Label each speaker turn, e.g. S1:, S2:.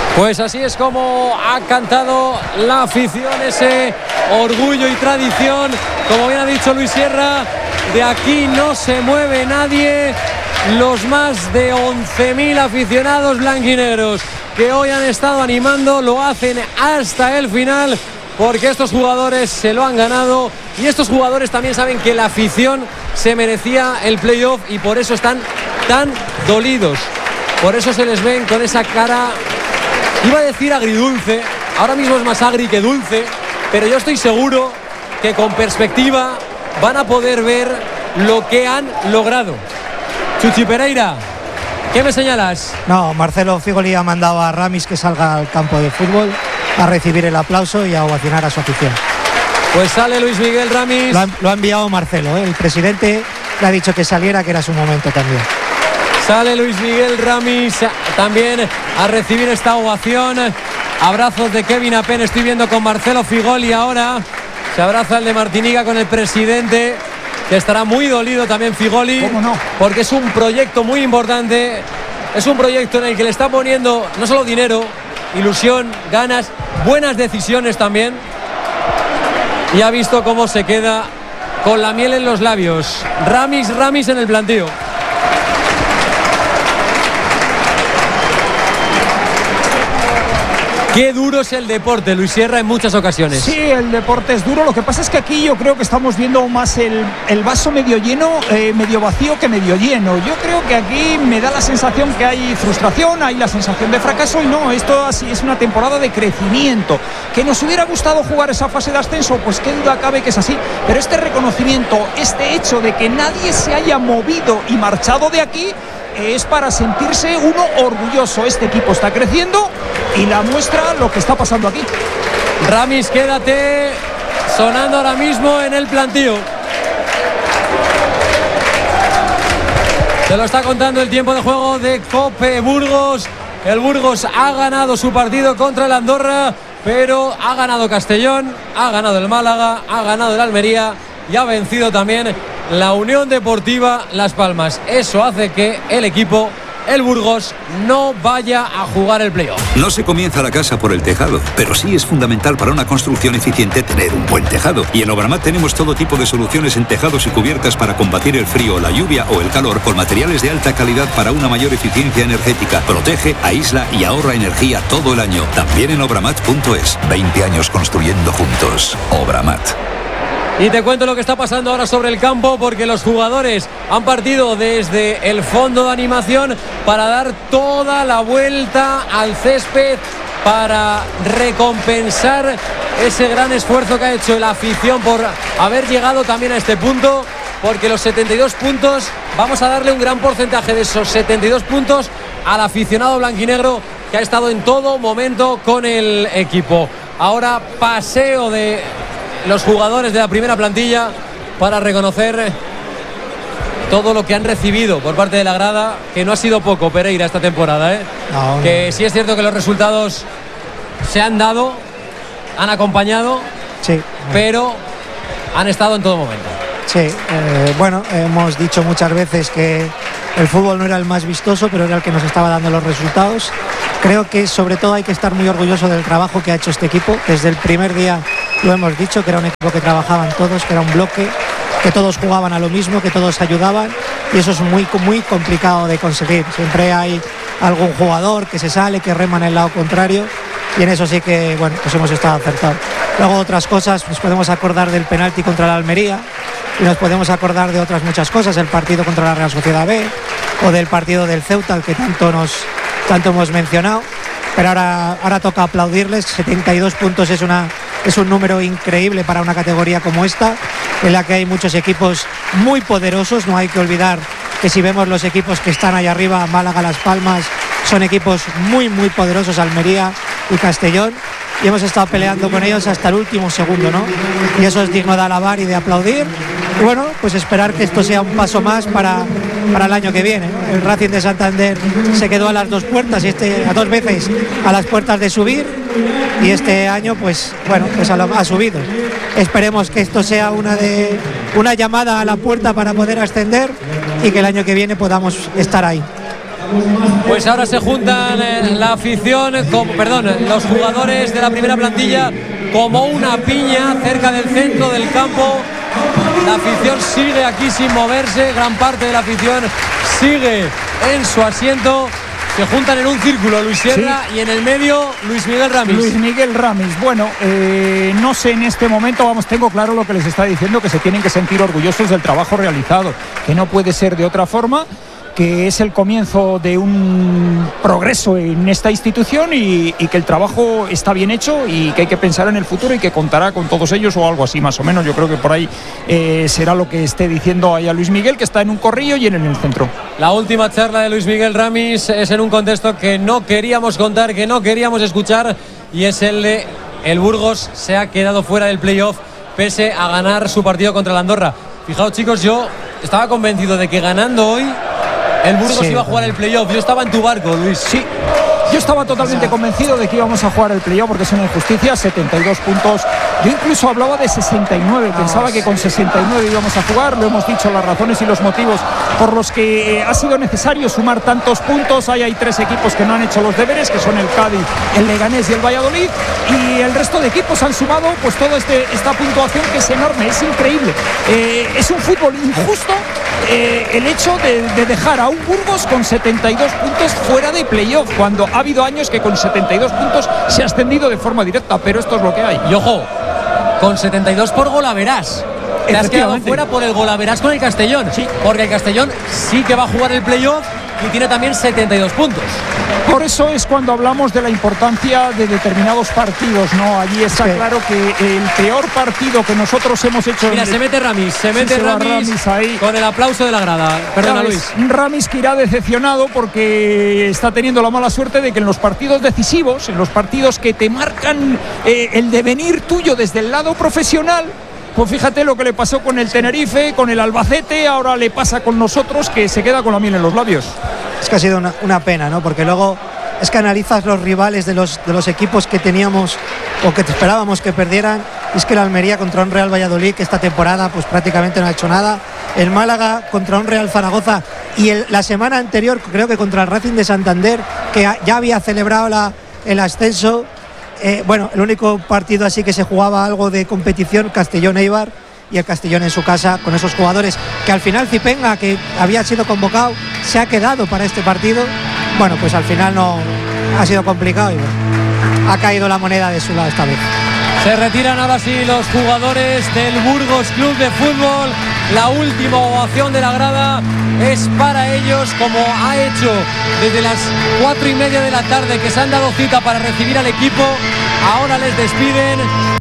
S1: Pues así es como ha cantado la afición, ese orgullo y tradición. Como bien ha dicho Luis Sierra, de aquí no se mueve nadie. Los más de 11.000 aficionados blanquinegros que hoy han estado animando lo hacen hasta el final, porque estos jugadores se lo han ganado y estos jugadores también saben que la afición se merecía el playoff y por eso están tan dolidos. Por eso se les ven con esa cara, iba a decir agridulce, ahora mismo es más agri que dulce, pero yo estoy seguro que con perspectiva van a poder ver lo que han logrado. Chuchi Pereira, ¿qué me señalas?
S2: No, Marcelo Figoli ha mandado a Ramis que salga al campo de fútbol a recibir el aplauso y a ovacionar a su afición.
S1: Pues sale Luis Miguel Ramis.
S2: Lo ha enviado Marcelo, el presidente le ha dicho que saliera, que era su momento también.
S1: Sale Luis Miguel Ramis también a recibir esta ovación. Abrazos de Kevin Apen, estoy viendo con Marcelo Figoli ahora. Se abraza el de Martiniga con el presidente, que estará muy dolido también Figoli.
S3: ¿Cómo no?
S1: Porque es un proyecto muy importante. Es un proyecto en el que le está poniendo no solo dinero, ilusión, ganas, buenas decisiones también. Y ha visto cómo se queda con la miel en los labios. Ramis en el plantío. Qué duro es el deporte, Luis Sierra, en muchas ocasiones.
S3: Sí, el deporte es duro. Lo que pasa es que aquí yo creo que estamos viendo más el vaso medio lleno, medio vacío que medio lleno. Yo creo que aquí me da la sensación que hay frustración, hay la sensación de fracaso y no, esto así es una temporada de crecimiento. Que nos hubiera gustado jugar esa fase de ascenso, pues qué duda cabe que es así. Pero este reconocimiento, este hecho de que nadie se haya movido y marchado de aquí, es para sentirse uno orgulloso. Este equipo está creciendo y la muestra lo que está pasando aquí.
S1: Ramis, quédate sonando ahora mismo en el plantío. Te lo está contando el tiempo de juego de Cope Burgos. El Burgos ha ganado su partido contra el Andorra, pero ha ganado Castellón, ha ganado el Málaga, ha ganado el Almería y ha vencido también la Unión Deportiva Las Palmas. Eso hace que el equipo, el Burgos, no vaya a jugar el playoff.
S4: No se comienza la casa por el tejado, pero sí es fundamental para una construcción eficiente tener un buen tejado. Y en Obramat tenemos todo tipo de soluciones en tejados y cubiertas para combatir el frío, la lluvia o el calor, con materiales de alta calidad para una mayor eficiencia energética. Protege, aísla y ahorra energía todo el año. También en obramat.es. 20 años construyendo juntos. Obramat.
S1: Y te cuento lo que está pasando ahora sobre el campo, porque los jugadores han partido desde el fondo de animación para dar toda la vuelta al césped para recompensar ese gran esfuerzo que ha hecho la afición por haber llegado también a este punto, porque los 72 puntos, vamos a darle un gran porcentaje de esos 72 puntos al aficionado blanquinegro que ha estado en todo momento con el equipo. Ahora paseo de los jugadores de la primera plantilla para reconocer todo lo que han recibido por parte de la grada, que no ha sido poco, Pereira, esta temporada, ¿eh? No. Que sí es cierto que los resultados se han dado, han acompañado,
S2: sí,
S1: pero han estado en todo momento.
S2: Sí, bueno, hemos dicho muchas veces que el fútbol no era el más vistoso, pero era el que nos estaba dando los resultados. Creo que sobre todo hay que estar muy orgulloso del trabajo que ha hecho este equipo. Desde el primer día lo hemos dicho, que era un equipo que trabajaban todos, que era un bloque, que todos jugaban a lo mismo, que todos ayudaban, y eso es muy, muy complicado de conseguir. Siempre hay algún jugador que se sale, que rema en el lado contrario, y en eso sí que, bueno, pues hemos estado acertados. Luego otras cosas, nos podemos acordar del penalti contra la Almería, y nos podemos acordar de otras muchas cosas, el partido contra la Real Sociedad B, o del partido del Ceuta, al que tanto hemos mencionado, pero ahora toca aplaudirles. 72 puntos es un número increíble para una categoría como esta, en la que hay muchos equipos muy poderosos. No hay que olvidar que si vemos los equipos que están ahí arriba, Málaga, Las Palmas, son equipos muy, muy poderosos, Almería y Castellón, y hemos estado peleando con ellos hasta el último segundo, ¿no? Y eso es digno de alabar y de aplaudir. Y bueno, pues esperar que esto sea un paso más para el año que viene, ¿no? El Racing de Santander se quedó a las dos puertas, y a dos veces a las puertas de subir, y este año pues bueno, pues ha subido. Esperemos que esto sea una llamada a la puerta para poder ascender y que el año que viene podamos estar ahí.
S1: Pues ahora se juntan la afición, los jugadores de la primera plantilla como una piña cerca del centro del campo. La afición sigue aquí sin moverse, gran parte de la afición sigue en su asiento. Se juntan en un círculo Luis Sierra, sí, y en el medio Luis Miguel Ramis.
S3: Luis Miguel Ramis. Bueno, no sé en este momento, tengo claro lo que les está diciendo, que se tienen que sentir orgullosos del trabajo realizado, que no puede ser de otra forma, que es el comienzo de un progreso en esta institución y que el trabajo está bien hecho y que hay que pensar en el futuro y que contará con todos ellos o algo así más o menos. Yo creo que por ahí será lo que esté diciendo ahí a Luis Miguel, que está en un corrillo y en el centro.
S1: La última charla de Luis Miguel Ramis es en un contexto que no queríamos contar, que no queríamos escuchar, y es el de el Burgos se ha quedado fuera del playoff pese a ganar su partido contra el Andorra. Fijaos, chicos, yo estaba convencido de que ganando hoy el Burgos iba a jugar el playoff. Yo estaba en tu barco, Luis.
S3: Sí, yo estaba totalmente convencido de que íbamos a jugar el playoff porque es una injusticia, 72 puntos. Yo incluso hablaba de 69, pensaba que con 69 íbamos a jugar. Lo hemos dicho, las razones y los motivos por los que ha sido necesario sumar tantos puntos. Hay 3 equipos que no han hecho los deberes, que son el Cádiz, el Leganés y el Valladolid, y el resto de equipos han sumado pues toda esta puntuación, que es enorme, es increíble. Es un fútbol injusto el hecho de dejar a un Burgos con 72 puntos fuera de playoff, cuando ha habido años que con 72 puntos se ha ascendido de forma directa, pero esto es lo que hay.
S1: Y ojo, con 72 por golaverás. Te has quedado fuera por el golaverás con el Castellón.
S3: Sí.
S1: Porque el Castellón sí que va a jugar el playoff y tiene también 72 puntos.
S3: Por eso es cuando hablamos de la importancia de determinados partidos, ¿no? Allí está claro que el peor partido que nosotros hemos hecho...
S1: Mira, se mete Ramis
S3: ahí
S1: con el aplauso de la grada. Perdona, Luis.
S3: Ramis, que irá decepcionado porque está teniendo la mala suerte de que en los partidos decisivos, en los partidos que te marcan el devenir tuyo desde el lado profesional, pues fíjate lo que le pasó con el Tenerife, con el Albacete, ahora le pasa con nosotros, que se queda con la miel en los labios.
S2: Es que ha sido una pena, ¿no? Porque luego es que analizas los rivales de los equipos que teníamos o que esperábamos que perdieran. Es que el Almería contra un Real Valladolid, que esta temporada pues prácticamente no ha hecho nada. El Málaga contra un Real Zaragoza, y la semana anterior creo que contra el Racing de Santander, que ya había celebrado el ascenso. Bueno, el único partido así que se jugaba algo de competición, Castellón-Eibar, y el Castellón en su casa con esos jugadores, que al final Zipenga, que había sido convocado, se ha quedado para este partido. Bueno, pues al final no ha sido complicado y bueno, ha caído la moneda de su lado esta vez.
S1: Se retiran ahora sí los jugadores del Burgos Club de Fútbol. La última ovación de la grada es para ellos, como ha hecho desde las 4:30 de la tarde, que se han dado cita para recibir al equipo. Ahora les despiden.